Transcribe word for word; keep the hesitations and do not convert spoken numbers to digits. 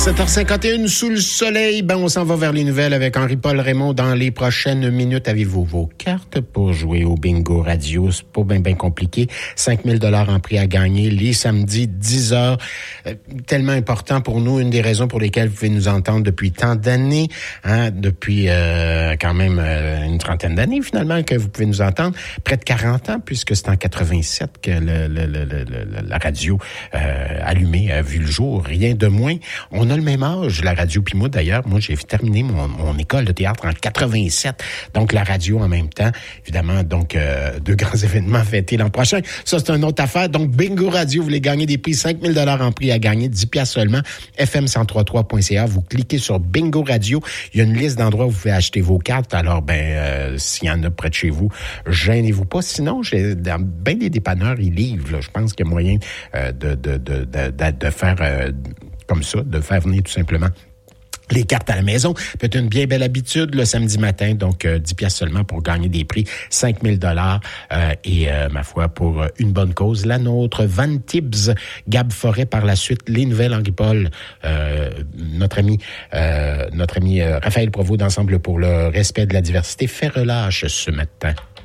sept heures cinquante et un sous le soleil. Ben, on s'en va vers les nouvelles avec Henri-Paul Raymond dans les prochaines minutes. Avez-vous vos cartes pour jouer au bingo radio? C'est pas bien, bien compliqué. cinq mille dollars en prix à gagner les samedis, dix heures. Euh, tellement important pour nous. Une des raisons pour lesquelles vous pouvez nous entendre depuis tant d'années, hein, depuis euh, quand même euh, une trentaine d'années finalement que vous pouvez nous entendre. Près de quarante ans, puisque c'est en quatre-vingt-sept que le, le, le, le, le, la radio euh, allumée a vu le jour. Rien de moins. On a le même âge, la radio puis moi d'ailleurs. Moi, j'ai terminé mon, mon école de théâtre en quatre-vingt-sept. Donc, la radio en même temps. Évidemment, donc, euh, deux grands événements fêtés l'an prochain. Ça, c'est une autre affaire. Donc, Bingo Radio, vous voulez gagner des prix, cinq mille dollars en prix à gagner, dix piastres seulement. F M cent trois point trois point C A. Vous cliquez sur Bingo Radio. Il y a une liste d'endroits où vous pouvez acheter vos cartes. Alors, ben, euh, s'il y en a près de chez vous, gênez-vous pas. Sinon, j'ai, dans bien des dépanneurs, ils livrent, là. Je pense qu'il y a moyen euh, de, de, de, de, de, de faire... Euh, comme ça, de faire venir tout simplement les cartes à la maison. Peut-être une bien belle habitude le samedi matin, donc euh, dix piastres seulement pour gagner des prix, cinq mille dollars euh, et euh, ma foi pour euh, une bonne cause, la nôtre. Van Tibbs, Gab Forêt par la suite, les nouvelles Henri-Paul, euh, notre ami euh, notre ami euh, Raphaël Provost d'Ensemble pour le respect de la diversité fait relâche ce matin.